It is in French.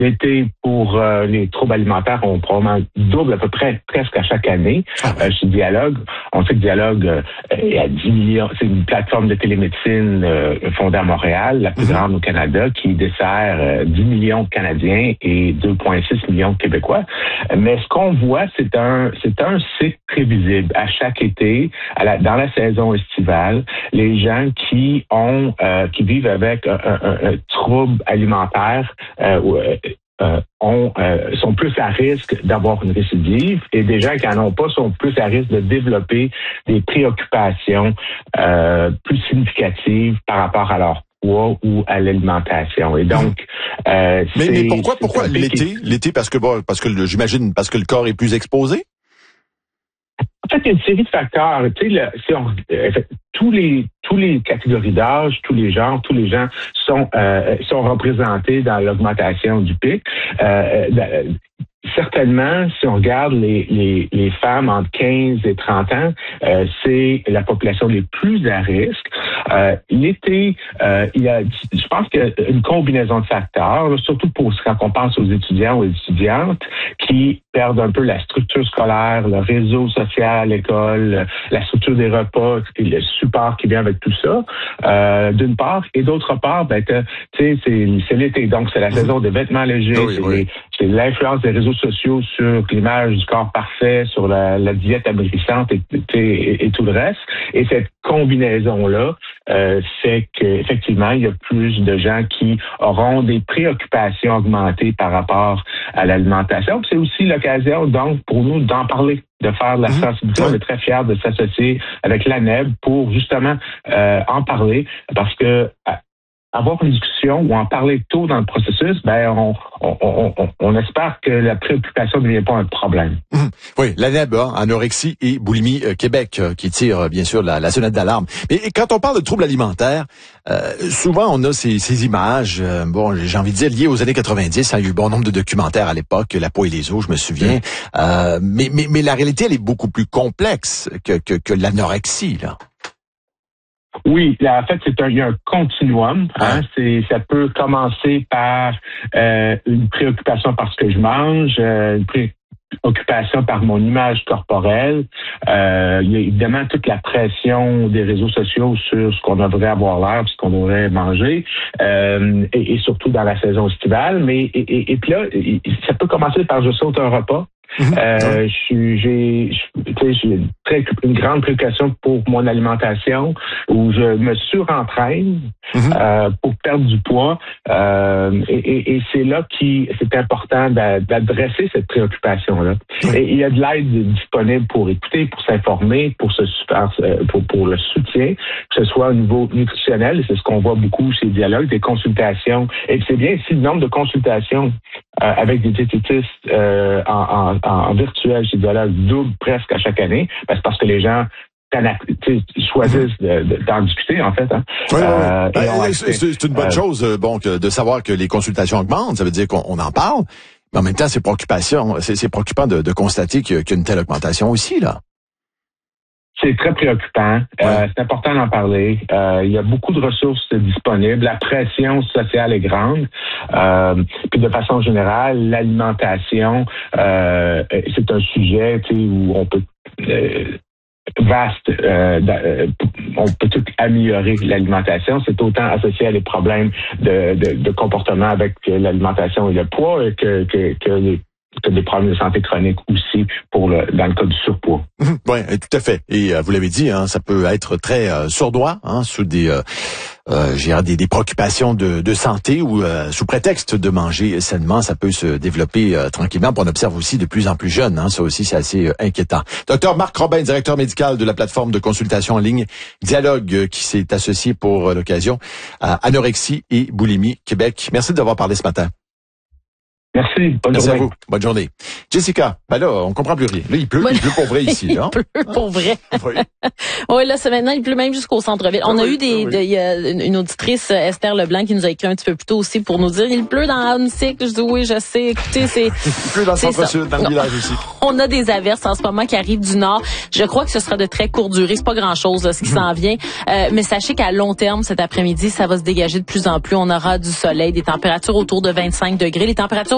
L'été pour les troubles alimentaires, on probablement double à peu près presque à chaque année. Chez Dialogue, on sait que Dialogue est à 10 millions. C'est une plateforme de télémédecine fondée à Montréal, la plus grande au Canada, qui dessert 10 millions de Canadiens et 2,6 millions de Québécois. Mais ce qu'on voit, c'est un cycle prévisible. À chaque été, dans la saison estivale, les gens qui vivent avec un trouble alimentaire sont plus à risque d'avoir une récidive et des gens qui n'en ont pas sont plus à risque de développer des préoccupations plus significatives par rapport à leur poids ou à l'alimentation. Et donc, mais pourquoi l'été? Parce que j'imagine parce que le corps est plus exposé? En fait, il y a une série de facteurs. Tu sais, tous les catégories d'âge, tous les genres, tous les gens sont représentés dans l'augmentation du pic. Certainement, si on regarde les femmes entre 15 et 30 ans, c'est la population les plus à risque. L'été, je pense qu'il y a une combinaison de facteurs, là, surtout quand on pense aux étudiants ou aux étudiantes qui perdent un peu la structure scolaire, le réseau social à l'école, la structure des repas, le support qui vient avec tout ça, d'une part. Et d'autre part, c'est l'été, donc c'est la saison des vêtements légers, c'est l'influence des réseaux sociaux sur l'image du corps parfait, sur la diète amaigrissante et tout le reste. Et cette combinaison-là fait qu'effectivement, il y a plus de gens qui auront des préoccupations augmentées par rapport à l'alimentation. Puis c'est aussi l'occasion, donc, pour nous d'en parler, de faire de la sensibilisation. On est très fiers de s'associer avec l'ANEB pour justement en parler, parce que avoir une discussion ou en parler tôt dans le processus, on espère que la préoccupation ne devient pas un problème. Oui, l'ANEB, Anorexie et Boulimie Québec, qui tire bien sûr la sonnette d'alarme. Mais quand on parle de troubles alimentaires, souvent on a ces images, j'ai envie de dire liées aux années 90. Il y a eu bon nombre de documentaires à l'époque, La peau et les os, je me souviens. Mais la réalité, elle est beaucoup plus complexe que l'anorexie, là. Oui, en fait, il y a un continuum. Ça peut commencer par une préoccupation par ce que je mange, une préoccupation par mon image corporelle. Il y a évidemment toute la pression des réseaux sociaux sur ce qu'on devrait avoir l'air, ce qu'on devrait manger, et surtout dans la saison estivale. Mais et puis là, ça peut commencer par je saute un repas. J'ai une grande préoccupation pour mon alimentation, où je me surentraîne pour perdre du poids, et c'est là c'est important d'adresser cette préoccupation-là. Et il y a de l'aide disponible pour écouter, pour s'informer, pour le soutien, que ce soit au niveau nutritionnel, et c'est ce qu'on voit beaucoup chez Dialogue, des consultations. Et c'est bien si le nombre de consultations avec des diététistes en virtuel chez Dialogue double presque à chaque année, c'est parce que les gens choisissent d'en discuter, en fait. C'est une bonne chose, de savoir que les consultations augmentent. Ça veut dire qu'on en parle, mais en même temps, c'est préoccupant de constater qu'il y a une telle augmentation aussi, là. C'est très préoccupant. C'est important d'en parler. Il y a beaucoup de ressources disponibles. La pression sociale est grande. Puis de façon générale, l'alimentation, c'est un sujet où on peut vaste. On peut tout améliorer l'alimentation. C'est autant associé à des problèmes de comportement avec l'alimentation et le poids que des problèmes de santé chronique aussi dans le cas du surpoids. Oui, tout à fait. Et vous l'avez dit, ça peut être très sournois, sous des préoccupations de santé ou sous prétexte de manger sainement, ça peut se développer tranquillement. On observe aussi de plus en plus jeunes, ça aussi c'est assez inquiétant. Docteur Marc Robin, directeur médical de la plateforme de consultation en ligne Dialogue, qui s'est associé pour l'occasion à Anorexie et Boulimie Québec. Merci d'avoir parlé ce matin. Merci. Merci à vous. Bonne journée. Jessica, là, on comprend plus rien. Là, il pleut pour vrai ici, là. Il pleut pour vrai. Oui, là, maintenant, il pleut même jusqu'au centre-ville. On a eu il y a une auditrice, Esther Leblanc, qui nous a écrit un petit peu plus tôt aussi pour nous dire, il pleut dans Ahuntsic. Je dis, oui, je sais. Écoutez, il pleut dans le centre-sud, dans le village aussi. On a des averses en ce moment qui arrivent du nord. Je crois que ce sera de très courte durée. C'est pas grand-chose, là, ce qui s'en vient. Mais sachez qu'à long terme, cet après-midi, ça va se dégager de plus en plus. On aura du soleil, des températures autour de 25 degrés. Les températures